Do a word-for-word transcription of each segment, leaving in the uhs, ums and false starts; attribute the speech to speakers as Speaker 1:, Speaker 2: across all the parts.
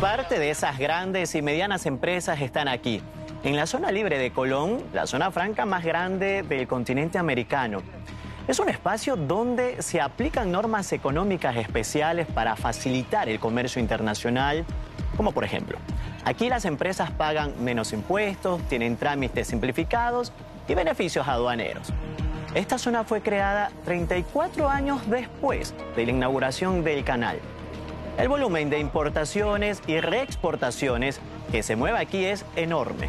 Speaker 1: Parte de esas grandes y medianas empresas están aquí, en la zona libre de Colón, la zona franca más grande del continente americano. Es un espacio donde se aplican normas económicas especiales para facilitar el comercio internacional, como por ejemplo, aquí las empresas pagan menos impuestos, tienen trámites simplificados y beneficios aduaneros. Esta zona fue creada treinta y cuatro años después de la inauguración del canal. El volumen de importaciones y reexportaciones que se mueve aquí es enorme.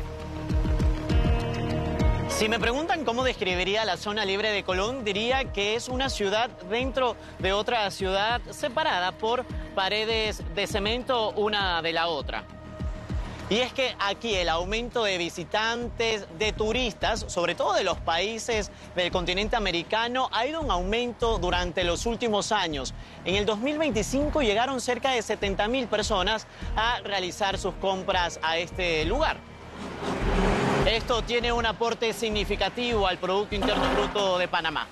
Speaker 1: Si me preguntan cómo describiría la zona libre de Colón, diría que es una ciudad dentro de otra ciudad separada por paredes de cemento una de la otra. Y es que aquí el aumento de visitantes, de turistas, sobre todo de los países del continente americano, ha ido en aumento durante los últimos años. En el dos mil veinticinco llegaron cerca de setenta mil personas a realizar sus compras a este lugar. Esto tiene un aporte significativo al Producto Interno Bruto de Panamá.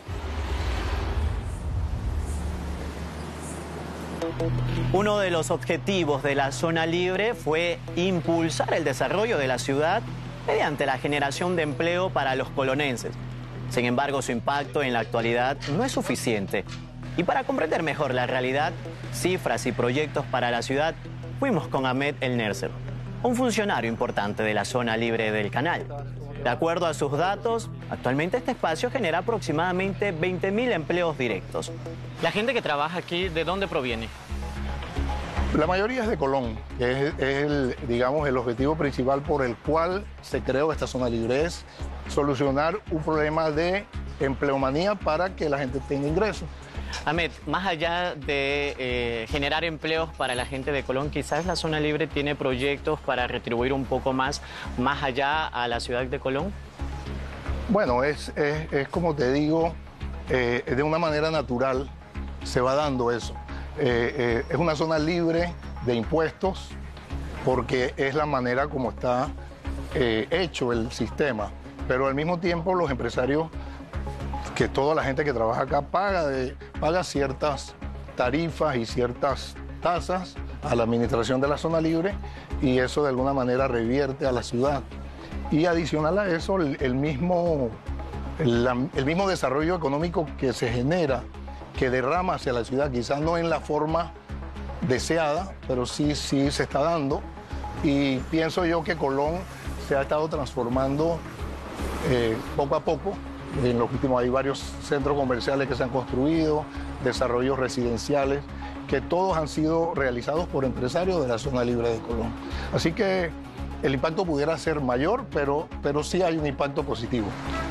Speaker 1: Uno de los objetivos de la zona libre fue impulsar el desarrollo de la ciudad mediante la generación de empleo para los colonenses. Sin embargo, su impacto en la actualidad no es suficiente. Y para comprender mejor la realidad, cifras y proyectos para la ciudad, fuimos con Ahmed El Nerser, un funcionario importante de la zona libre del canal. De acuerdo a sus datos, actualmente este espacio genera aproximadamente veinte mil empleos directos. La gente que trabaja aquí, ¿de dónde proviene?
Speaker 2: La mayoría es de Colón, que es, es el, digamos, el objetivo principal por el cual se creó esta zona libre, es solucionar un problema de empleomanía para que la gente tenga ingresos.
Speaker 1: Ahmed, más allá de eh, generar empleos para la gente de Colón, quizás la zona libre tiene proyectos para retribuir un poco más, más allá a la ciudad de Colón.
Speaker 2: Bueno, es, es, es como te digo, eh, de una manera natural se va dando eso. Eh, eh, es una zona libre de impuestos porque es la manera como está eh, hecho el sistema, pero al mismo tiempo los empresarios, que toda la gente que trabaja acá paga, de, paga ciertas tarifas y ciertas tasas a la administración de la zona libre y eso de alguna manera revierte a la ciudad. Y adicional a eso, el, el, mismo, el, el mismo desarrollo económico que se genera, que derrama hacia la ciudad, quizás no en la forma deseada, pero sí, sí se está dando. Y pienso yo que Colón se ha estado transformando eh, poco a poco. En los últimos hay varios centros comerciales que se han construido, desarrollos residenciales, que todos han sido realizados por empresarios de la zona libre de Colón. Así que el impacto pudiera ser mayor, pero, pero sí hay un impacto positivo.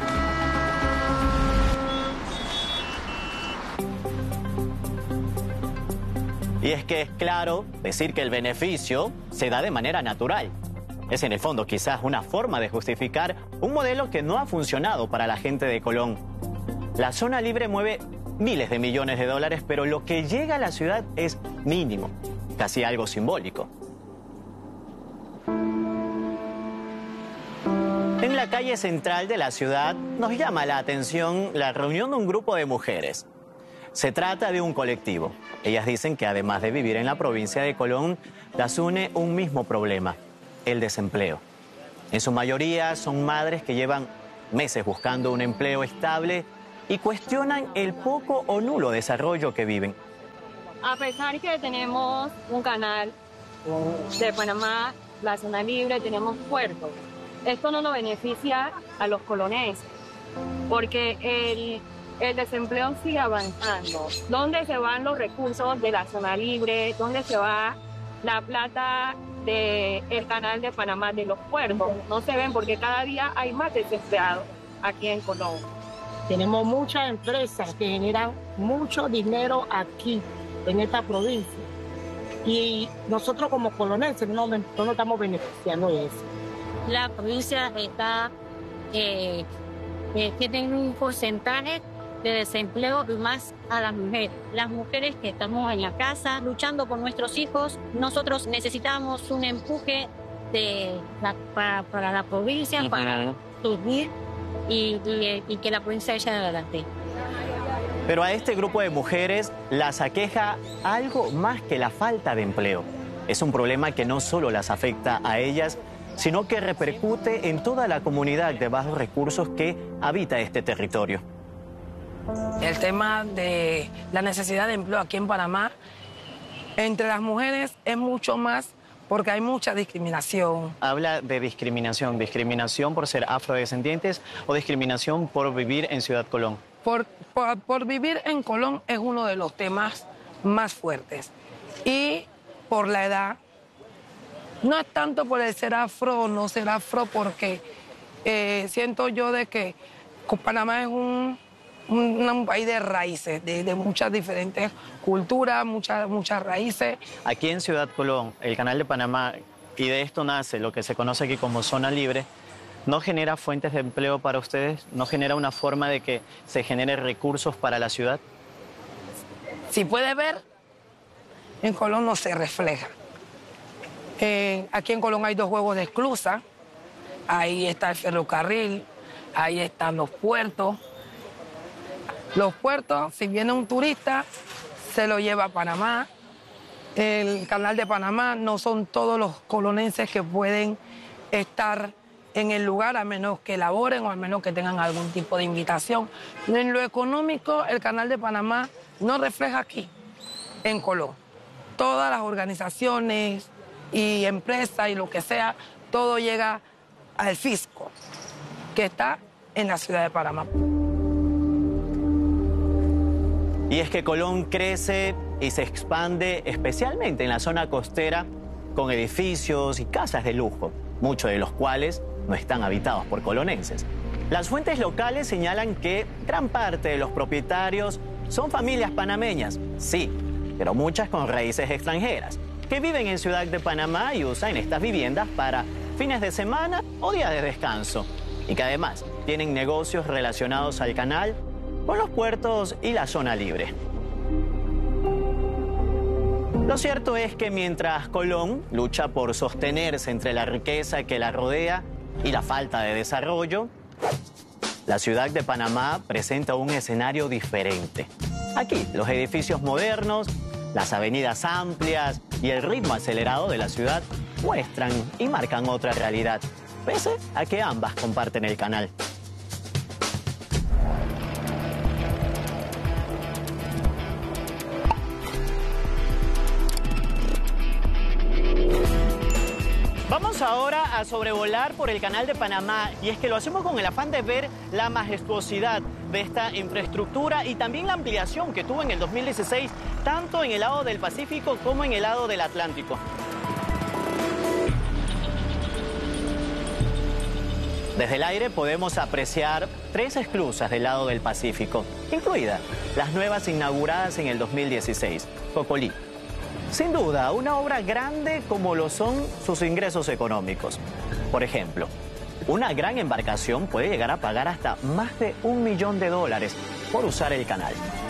Speaker 1: Y es que es claro decir que el beneficio se da de manera natural. Es en el fondo quizás una forma de justificar un modelo que no ha funcionado para la gente de Colón. La zona libre mueve miles de millones de dólares, pero lo que llega a la ciudad es mínimo, casi algo simbólico. En la calle central de la ciudad nos llama la atención la reunión de un grupo de mujeres. Se trata de un colectivo. Ellas dicen que además de vivir en la provincia de Colón, las une un mismo problema: el desempleo. En su mayoría son madres que llevan meses buscando un empleo estable y cuestionan el poco o nulo desarrollo que viven.
Speaker 3: A pesar que tenemos un canal de Panamá, la zona libre, tenemos puertos, esto no nos beneficia a los colonenses, porque el, el desempleo sigue avanzando. ¿Dónde se van los recursos de la zona libre? ¿Dónde se va la plata del canal de Panamá, de los puertos? No se ven porque cada día hay más desempleados aquí en Colón.
Speaker 4: Tenemos muchas empresas que generan mucho dinero aquí, en esta provincia. Y nosotros como colonenses no, no nos estamos beneficiando de eso.
Speaker 5: La provincia está, eh, eh, tiene un porcentaje de desempleo y más a las mujeres. Las mujeres que estamos en la casa luchando por nuestros hijos, nosotros necesitamos un empuje de la, para, para la provincia, uh-huh. para subir y, y, y que la provincia eche adelante.
Speaker 1: Pero a este grupo de mujeres las aqueja algo más que la falta de empleo. Es un problema que no solo las afecta a ellas, sino que repercute en toda la comunidad de bajos recursos que habita este territorio.
Speaker 6: El tema de la necesidad de empleo aquí en Panamá, entre las mujeres es mucho más porque hay mucha discriminación.
Speaker 1: Habla de discriminación, discriminación por ser afrodescendientes o discriminación por vivir en Ciudad Colón.
Speaker 6: Por, por, por vivir en Colón es uno de los temas más fuertes. Y por la edad, no es tanto por el ser afro o no ser afro, porque eh, siento yo de que Panamá es un, un, un país de raíces, de, de muchas diferentes culturas, muchas, muchas raíces.
Speaker 1: Aquí en Ciudad Colón, el Canal de Panamá, y de esto nace lo que se conoce aquí como zona libre, ¿no genera fuentes de empleo para ustedes? ¿No genera una forma de que se genere recursos para la ciudad?
Speaker 6: Si puede ver, en Colón no se refleja. Eh, aquí en Colón hay dos juegos de esclusa, ahí está el ferrocarril, ahí están los puertos. Los puertos, si viene un turista, se lo lleva a Panamá. El Canal de Panamá, no son todos los colonenses que pueden estar en el lugar, a menos que laboren o a menos que tengan algún tipo de invitación. En lo económico, el Canal de Panamá no refleja aquí, en Colón. Todas las organizaciones y empresas y lo que sea, todo llega al fisco, que está en la ciudad de Panamá.
Speaker 1: Y es que Colón crece y se expande especialmente en la zona costera con edificios y casas de lujo, muchos de los cuales no están habitados por colonenses. Las fuentes locales señalan que gran parte de los propietarios son familias panameñas, sí, pero muchas con raíces extranjeras, que viven en Ciudad de Panamá y usan estas viviendas para fines de semana o días de descanso, y que además tienen negocios relacionados al canal, con los puertos y la zona libre. Lo cierto es que mientras Colón lucha por sostenerse entre la riqueza que la rodea y la falta de desarrollo, la Ciudad de Panamá presenta un escenario diferente. Aquí, los edificios modernos, las avenidas amplias y el ritmo acelerado de la ciudad muestran y marcan otra realidad, pese a que ambas comparten el canal. Vamos ahora a sobrevolar por el Canal de Panamá, y es que lo hacemos con el afán de ver la majestuosidad de esta infraestructura y también la ampliación que tuvo en el dos mil dieciséis, tanto en el lado del Pacífico como en el lado del Atlántico. Desde el aire podemos apreciar tres esclusas del lado del Pacífico, incluidas las nuevas inauguradas en el dos mil dieciséis, Cocolí. Sin duda, una obra grande como lo son sus ingresos económicos. Por ejemplo, una gran embarcación puede llegar a pagar hasta más de un millón de dólares por usar el canal.